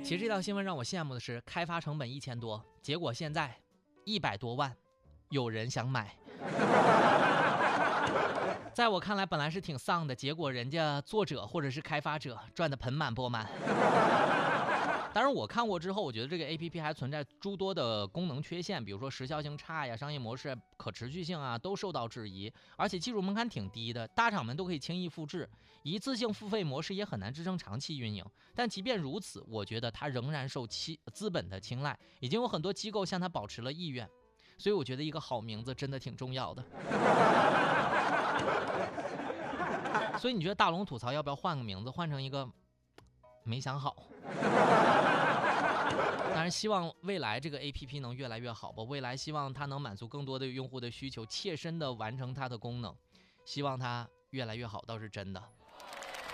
其实这条新闻让我羡慕的是，开发成本1000多，结果现在100多万，有人想买。在我看来，本来是挺丧的，结果人家作者或者是开发者赚得盆满钵满。当然，我看过之后，我觉得这个 APP 还存在诸多的功能缺陷，比如说时效性差呀、商业模式可持续性啊，都受到质疑。而且技术门槛挺低的，大厂们都可以轻易复制，一次性付费模式也很难支撑长期运营。但即便如此，我觉得它仍然受资本的青睐，已经有很多机构向它保持了意愿。所以我觉得一个好名字真的挺重要的。所以你觉得大龙吐槽要不要换个名字，换成一个没想好？当然希望未来这个 APP 能越来越好吧，未来希望它能满足更多的用户的需求，切身的完成它的功能，希望它越来越好倒是真的。